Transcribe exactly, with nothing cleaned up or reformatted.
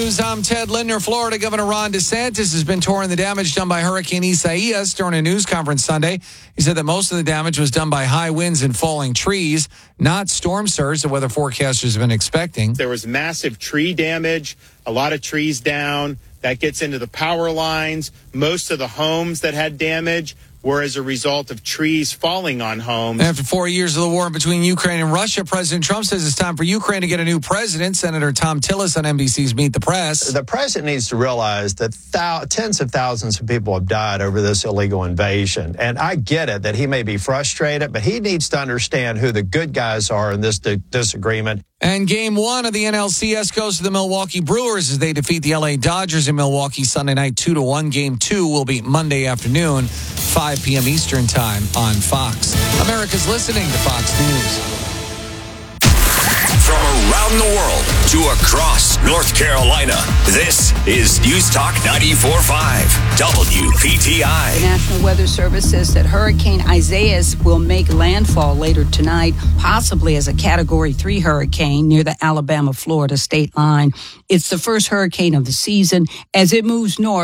I'm Ted Lindner. Florida Governor Ron DeSantis has been touring the damage done by Hurricane Isaias during a news conference Sunday. He said that most of the damage was done by high winds and falling trees, not storm surge that weather forecasters have been expecting. There was massive tree damage, a lot of trees down. That gets into the power lines. Most of the homes that had damage were as a result of trees falling on homes. After four years of the war between Ukraine and Russia, President Trump says it's time for Ukraine to get a new president. Senator Tom Tillis on N B C's Meet the Press. The president needs to realize that thou- tens of thousands of people have died over this illegal invasion. And I get it that he may be frustrated, but he needs to understand who the good guys are in this di- disagreement. And game one of the N L C S goes to the Milwaukee Brewers as they defeat the L A Dodgers in Milwaukee Sunday night two to one. Game two will be Monday afternoon, five p.m. Eastern time on Fox. America's listening to Fox News. From around the world to across North Carolina, this is News Talk ninety-four point five W P T I. The National Weather Service says that Hurricane Isaias will make landfall later tonight, possibly as a Category three hurricane near the Alabama-Florida state line. It's the first hurricane of the season as it moves north.